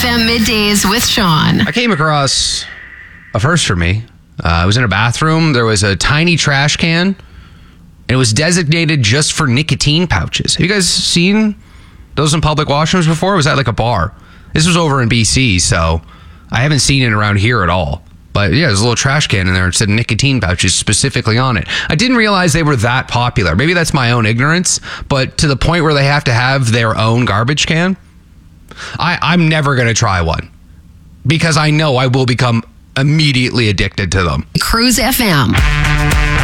FM Middays with Sean. I came across a first for me. I was in a bathroom. There was a tiny trash can, and it was designated just for nicotine pouches. Have you guys seen those in public washrooms before? Or was that like a bar? This was over in BC, so I haven't seen it around here at all. But yeah, there's a little trash can in there. It said nicotine pouches specifically on it. I didn't realize they were that popular. Maybe that's my own ignorance, but to the point where they have to have their own garbage can, I'm never going to try one because I know I will become immediately addicted to them. Cruise FM.